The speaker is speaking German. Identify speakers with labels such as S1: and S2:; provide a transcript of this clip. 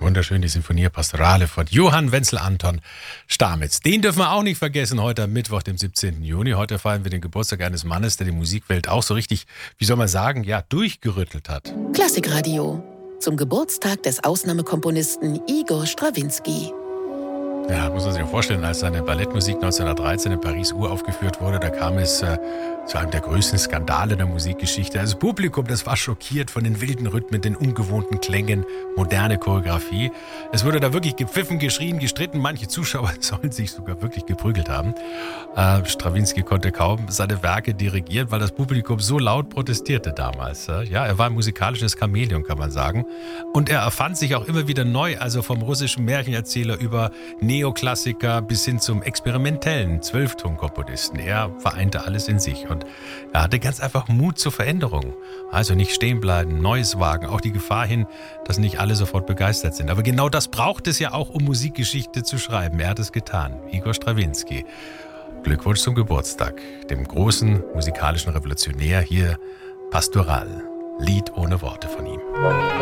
S1: Wunderschön, die Sinfonia Pastorale von Johann Wenzel Anton Stamitz. Den dürfen wir auch nicht vergessen, heute am Mittwoch, dem 17. Juni. Heute feiern wir den Geburtstag eines Mannes, der die Musikwelt auch so richtig, wie soll man sagen, ja, durchgerüttelt hat.
S2: Klassikradio zum Geburtstag des Ausnahmekomponisten Igor Strawinski.
S1: Ja, muss man sich vorstellen, als seine Ballettmusik 1913 in Paris uraufgeführt wurde, da kam es zu einem der größten Skandale der Musikgeschichte. Also das Publikum, das war schockiert von den wilden Rhythmen, den ungewohnten Klängen, moderne Choreografie. Es wurde da wirklich gepfiffen, geschrien, gestritten. Manche Zuschauer sollen sich sogar wirklich geprügelt haben. Strawinski konnte kaum seine Werke dirigieren, weil das Publikum so laut protestierte damals. Ja, er war ein musikalisches Chamäleon, kann man sagen. Und er erfand sich auch immer wieder neu, also vom russischen Märchenerzähler über Neoklassiker bis hin zum experimentellen Zwölftonkomponisten. Er vereinte alles in sich und er hatte ganz einfach Mut zur Veränderung. Also nicht stehen bleiben, Neues wagen, auch die Gefahr hin, dass nicht alle sofort begeistert sind. Aber genau das braucht es ja auch, um Musikgeschichte zu schreiben. Er hat es getan. Igor Strawinski. Glückwunsch zum Geburtstag, dem großen musikalischen Revolutionär. Hier Pastoral, Lied ohne Worte von ihm.